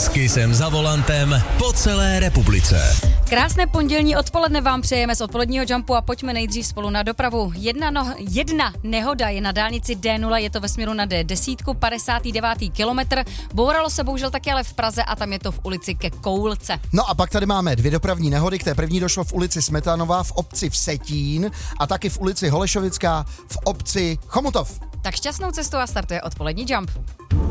S Kissem za volantem po celé republice. Krásné pondělní odpoledne vám přejeme z odpoledního Jumpu a pojďme nejdřív spolu na dopravu. Jedna nehoda je na dálnici D0, je to ve směru na D10, 59. kilometr. Bouralo se bohužel taky ale v Praze a tam je to v ulici Ke Koulce. No a pak tady máme 2 dopravní nehody, k té první došlo v ulici Smetanová v obci Vsetín a taky v ulici Holešovická v obci Chomutov. Tak šťastnou cestu a startuje odpolední Jump.